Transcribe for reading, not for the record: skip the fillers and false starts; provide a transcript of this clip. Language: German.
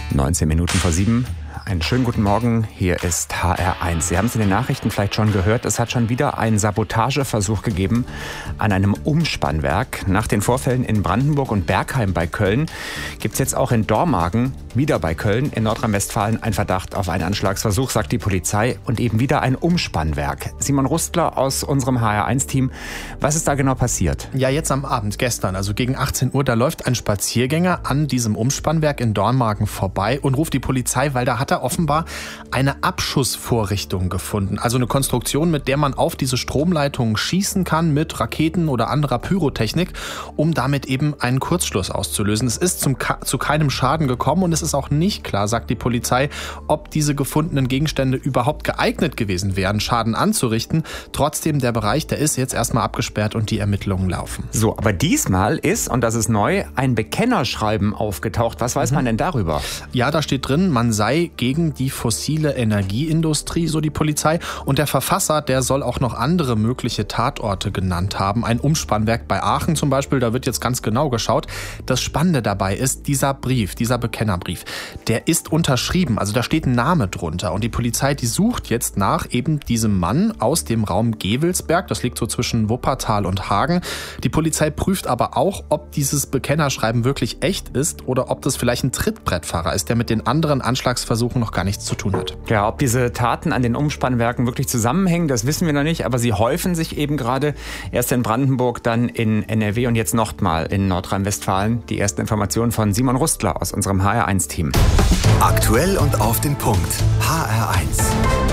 7:19. Einen schönen guten Morgen, hier ist HR1. Sie haben es in den Nachrichten vielleicht schon gehört, es hat schon wieder einen Sabotageversuch gegeben an einem Umspannwerk. Nach den Vorfällen in Brandenburg und Bergheim bei Köln gibt es jetzt auch in Dormagen, wieder bei Köln in Nordrhein-Westfalen, einen Verdacht auf einen Anschlagsversuch, sagt die Polizei, und eben wieder ein Umspannwerk. Simon Rustler aus unserem HR1-Team, was ist da genau passiert? Ja, jetzt am Abend, gestern, also gegen 18 Uhr, da läuft ein Spaziergänger an diesem Umspannwerk in Dormagen vorbei und ruft die Polizei, weil da hat er offenbar eine Abschussvorrichtung gefunden. Also eine Konstruktion, mit der man auf diese Stromleitungen schießen kann mit Raketen oder anderer Pyrotechnik, um damit eben einen Kurzschluss auszulösen. Es ist zu keinem Schaden gekommen und es ist auch nicht klar, sagt die Polizei, ob diese gefundenen Gegenstände überhaupt geeignet gewesen wären, Schaden anzurichten. Trotzdem, der Bereich, der ist jetzt erstmal abgesperrt und die Ermittlungen laufen. So, aber diesmal ist, und das ist neu, ein Bekennerschreiben aufgetaucht. Was weiß man denn darüber? Ja, da steht drin, man sei gegen die fossile Energieindustrie, so die Polizei. Und der Verfasser, der soll auch noch andere mögliche Tatorte genannt haben. Ein Umspannwerk bei Aachen zum Beispiel, da wird jetzt ganz genau geschaut. Das Spannende dabei ist, dieser Brief, dieser Bekennerbrief, der ist unterschrieben, also da steht ein Name drunter. Und die Polizei, die sucht jetzt nach eben diesem Mann aus dem Raum Gevelsberg. Das liegt so zwischen Wuppertal und Hagen. Die Polizei prüft aber auch, ob dieses Bekennerschreiben wirklich echt ist oder ob das vielleicht ein Trittbrettfahrer ist, der mit den anderen Anschlagsversuchen noch gar nichts zu tun hat. Ja, ob diese Taten an den Umspannwerken wirklich zusammenhängen, das wissen wir noch nicht, aber sie häufen sich eben gerade. Erst in Brandenburg, dann in NRW und jetzt nochmal in Nordrhein-Westfalen. Die ersten Informationen von Simon Rustler aus unserem HR1-Team. Aktuell und auf den Punkt. HR1.